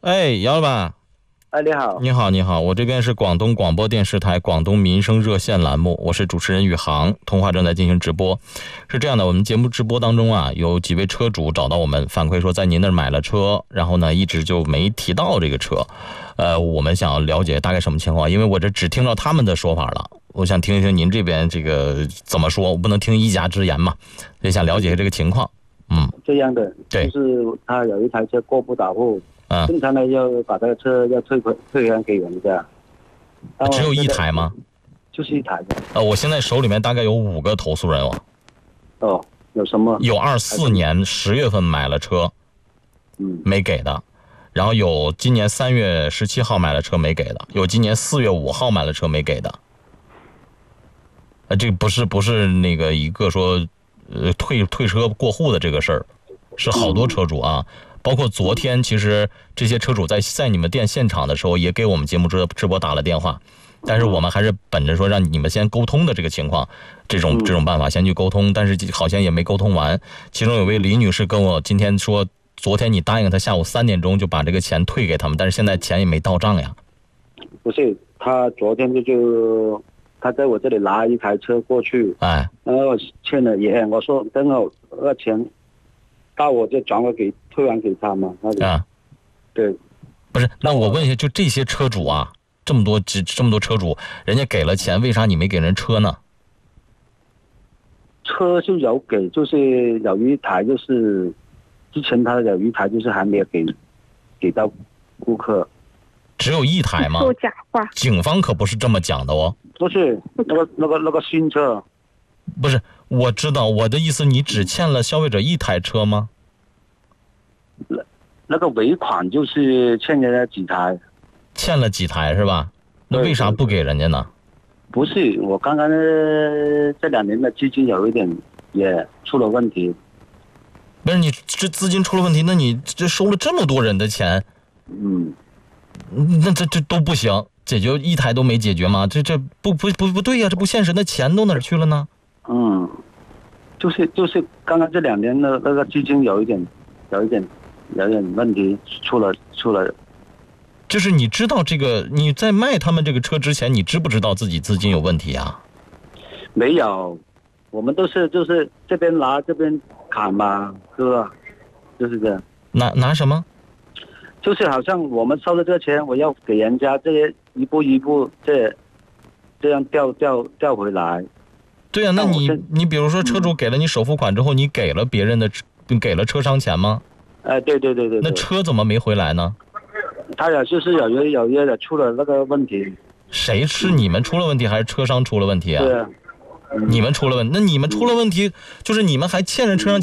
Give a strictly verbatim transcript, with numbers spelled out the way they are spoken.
哎，姚老板。 哎，你好。 你好，你好，我这边是广东广播电视台广东民生热线栏目，我是主持人宇航，通话正在进行直播。是这样的，我们节目直播当中啊，有几位车主找到我们反馈说，在您那儿买了车，然后呢一直就没提到这个车。呃，我们想要了解大概什么情况，因为我这只听到他们的说法了，我想听一听您这边这个怎么说，我不能听一家之言嘛，也想了解这个情况。嗯， 这样的， 对， 就是他有一台车过不到户。嗯，正常的要把这个车要退回退还给人家。 只有一台吗？ 就是一台的。 呃，我现在手里面大概有五个投诉人哦。 哦，有什么？ 有二四年十月份买了车， 嗯， 没给的。然后有今年三月十七号买了车没给的，有今年四月五号买了车没给的。呃，这不是不是那个一个说，呃，退退车过户的这个事儿，是好多车主啊。嗯，包括昨天，其实这些车主在在你们店现场的时候，也给我们节目直直播打了电话，但是我们还是本着说让你们先沟通的这个情况，这种这种办法先去沟通，但是好像也没沟通完。其中有位李女士跟我今天说，昨天你答应她下午三点钟就把这个钱退给他们，但是现在钱也没到账呀。 不是，他昨天就就他在我这里拿一台车过去， 哎， 然后欠了也，我说等我那个钱到我就转过给退还给他嘛，那里啊，对， 不是，那我问一下，就这些车主啊，这么多这这么多车主，人家给了钱，为啥你没给人车呢？ 车就有给，就是有一台，就是之前他有一台，就是还没有给给到顾客。 只有一台吗？ 说假话。 警方可不是这么讲的哦。 不是，那个那个那个新车。 不是，我知道，我的意思，你只欠了消费者一台车吗？ 那那个尾款就是欠人家几台， 欠了几台是吧？那为啥不给人家呢？ 不是，我刚刚这两年的基金有一点也出了问题。 不是，你这资金出了问题，那你这收了这么多人的钱， 嗯， 那这这都不行，解决一台都没解决吗？这这不不不不对呀、啊，这不现实，那钱都哪儿去了呢？ 嗯，就是就是刚刚这两年的那个基金有一点有一点有一点问题出了出了。 就是你知道这个，你在卖他们这个车之前，你知不知道自己资金有问题啊？ 没有，我们都是就是这边拿这边砍嘛，是吧？就是这样。 拿拿什么？ 就是好像我们收了这个钱，我要给人家这些一步一步这这样调调调回来。 对啊，那你你比如说车主给了你首付款之后，你给了别人的给了车商钱吗？ 哎，对对对对。 那车怎么没回来呢？ 他也就是有约有约的出了那个问题。 谁是你们出了问题，还是车商出了问题啊？ 对啊， 你们出了问题，那你们出了问题，就是你们还欠着车商